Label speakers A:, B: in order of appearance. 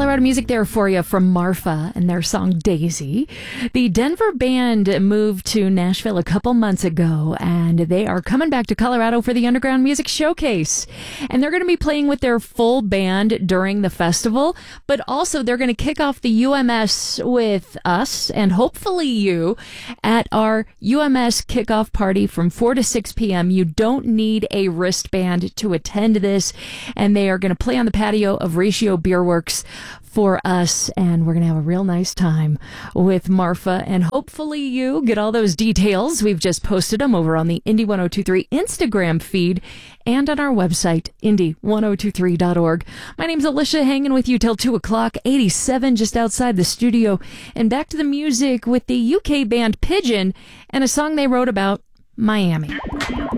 A: Colorado music there for you from Marfa and their song Daisy. The Denver band moved to Nashville a couple months ago, and they are coming back to Colorado for the Underground Music Showcase. And they're going to be playing with their full band during the festival, but also they're going to kick off the UMS with us and hopefully you at our UMS kickoff party from 4 to 6 p.m. You don't need a wristband to attend this, and they are going to play on the patio of Ratio Beer Works for us, and we're going to have a real nice time with Marfa, and hopefully you get all those details. We've just posted them over on the Indy 1023 Instagram feed and on our website, indy1023.org. My name's Alicia, hanging with you till 2 o'clock, 87 just outside the studio, and back to the music with the UK band Pigeon and a song they wrote about Miami.